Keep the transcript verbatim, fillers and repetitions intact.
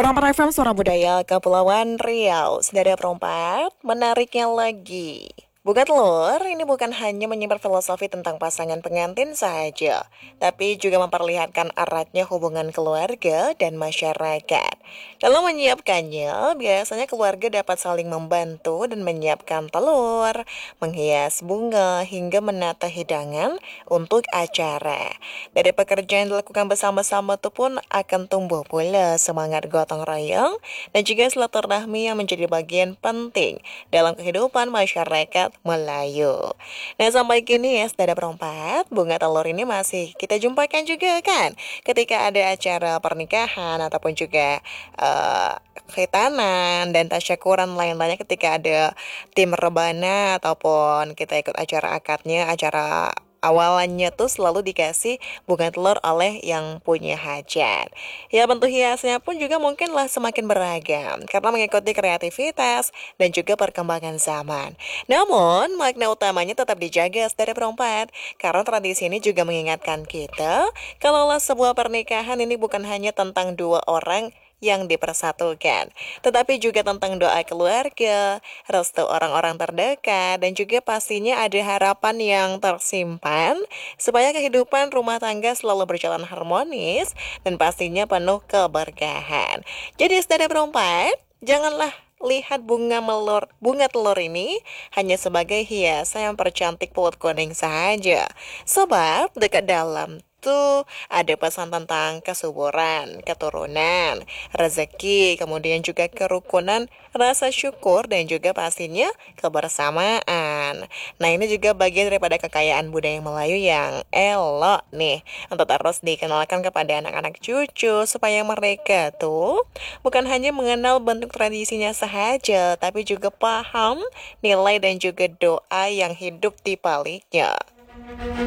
Perempat F M Suara Budaya Kepulauan Riau. Sedara perempat, menariknya lagi. Bunga telur ini bukan hanya menyimpan filosofi tentang pasangan pengantin saja, tapi juga memperlihatkan eratnya hubungan keluarga dan masyarakat. Dalam menyiapkannya, biasanya keluarga dapat saling membantu dan menyiapkan telur, menghias bunga, hingga menata hidangan untuk acara. Dari pekerjaan yang dilakukan bersama-sama itu pun akan tumbuh pula semangat gotong royong dan juga silaturahmi yang menjadi bagian penting dalam kehidupan masyarakat Melayu. Nah, sampai kini ya, saudara perempat, bunga telur ini masih kita jumpakan juga kan ketika ada acara pernikahan ataupun juga eh, khitanan dan tasyakuran lain-lainnya, ketika ada tim rebana ataupun kita ikut acara akadnya, acara awalannya tuh selalu dikasih bunga telur oleh yang punya hajat. Ya, bentuk hiasnya pun juga mungkinlah semakin beragam karena mengikuti kreativitas dan juga perkembangan zaman. Namun, makna utamanya tetap dijaga secara perempat karena tradisi ini juga mengingatkan kita kalaulah sebuah pernikahan ini bukan hanya tentang dua orang yang dipersatukan, tetapi juga tentang doa keluarga, restu orang-orang terdekat, dan juga pastinya ada harapan yang tersimpan supaya kehidupan rumah tangga selalu berjalan harmonis dan pastinya penuh keberkahan. Jadi saudara perempat, janganlah lihat bunga melur, bunga telur ini hanya sebagai hiasan yang percantik perut kuning saja. Sebab dekat dalam tuh ada pesan tentang kesuburan, keturunan, rezeki, kemudian juga kerukunan, rasa syukur, dan juga pastinya kebersamaan. Nah, ini juga bagian daripada kekayaan budaya Melayu yang elok nih untuk terus dikenalkan kepada anak-anak cucu supaya mereka tuh bukan hanya mengenal bentuk tradisinya saja, tapi juga paham nilai dan juga doa yang hidup di baliknya.